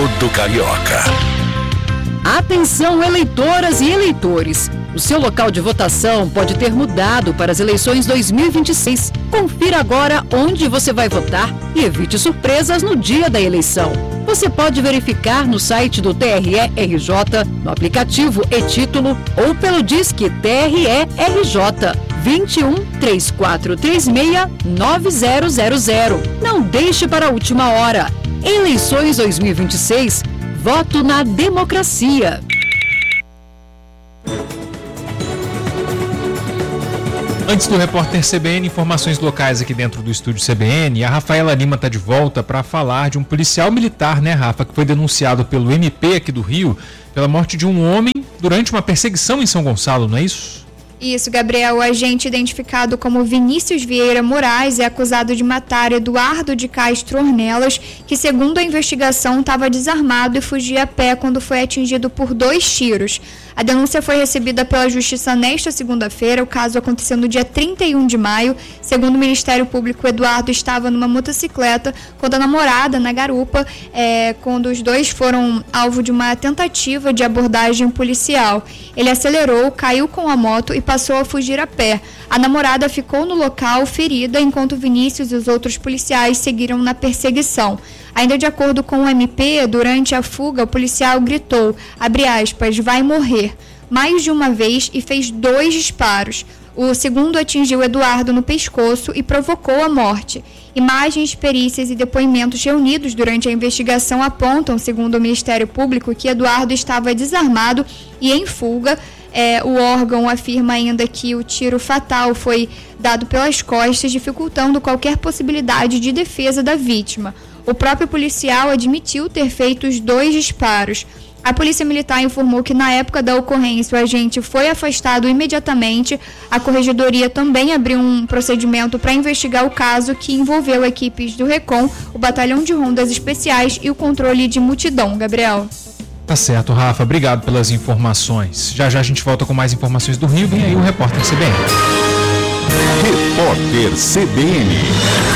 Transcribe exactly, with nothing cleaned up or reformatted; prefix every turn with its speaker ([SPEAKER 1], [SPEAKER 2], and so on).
[SPEAKER 1] todo carioca.
[SPEAKER 2] Atenção, eleitoras e eleitores! O seu local de votação pode ter mudado para as eleições dois mil e vinte e seis. Confira agora onde você vai votar e evite surpresas no dia da eleição. Você pode verificar no site do T R E R J, no aplicativo e-Título ou pelo Disque T R E R J vinte e um, três quatro três seis, nove zero zero zero. Não deixe para a última hora. Eleições dois mil e vinte e seis. Voto na democracia.
[SPEAKER 3] Antes do repórter C B N, informações locais aqui dentro do estúdio C B N. A Rafaela Lima está de volta para falar de um policial militar, né, Rafa, que foi denunciado pelo M P aqui do Rio pela morte de um homem durante uma perseguição em São Gonçalo, não é isso?
[SPEAKER 4] Isso, Gabriel. O agente identificado como Vinícius Vieira Moraes é acusado de matar Eduardo de Castro Ornelas, que, segundo a investigação, estava desarmado e fugia a pé quando foi atingido por dois tiros. A denúncia foi recebida pela Justiça nesta segunda-feira. O caso aconteceu no dia trinta e um de maio. Segundo o Ministério Público, Eduardo estava numa motocicleta com a namorada na garupa, é, quando os dois foram alvo de uma tentativa de abordagem policial. Ele acelerou, caiu com a moto e passou a fugir a pé. A namorada ficou no local ferida, enquanto Vinícius e os outros policiais seguiram na perseguição. Ainda de acordo com o M P, durante a fuga, o policial gritou, abre aspas, vai morrer, mais de uma vez e fez dois disparos. O segundo atingiu Eduardo no pescoço e provocou a morte. Imagens, perícias e depoimentos reunidos durante a investigação apontam, segundo o Ministério Público, que Eduardo estava desarmado e em fuga. É, o órgão afirma ainda que o tiro fatal foi dado pelas costas, dificultando qualquer possibilidade de defesa da vítima. O próprio policial admitiu ter feito os dois disparos. A Polícia Militar informou que na época da ocorrência o agente foi afastado imediatamente. A Corregedoria também abriu um procedimento para investigar o caso, que envolveu equipes do RECOM, o Batalhão de Rondas Especiais e o controle de multidão. Gabriel.
[SPEAKER 3] Tá certo, Rafa. Obrigado pelas informações. Já já a gente volta com mais informações do Rio. Vem aí o repórter C B N.
[SPEAKER 1] Repórter C B N.